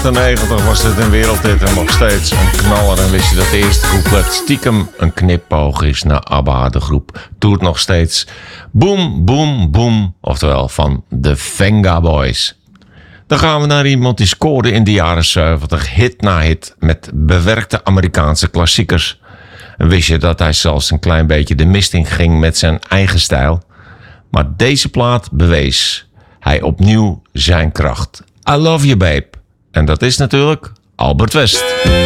98 was dit een wereldhit en nog steeds een knaller. En wist je dat de eerste couplet stiekem een knipoog is naar ABBA, de groep doet nog steeds Boom, Boom, Boom, oftewel van de Venga Boys. Dan gaan we naar iemand die scoorde in de jaren 70 hit na hit met bewerkte Amerikaanse klassiekers. En wist je dat hij zelfs een klein beetje de mist in ging met zijn eigen stijl? Maar deze plaat bewees hij opnieuw zijn kracht. I Love You Babe. En dat is natuurlijk Albert West.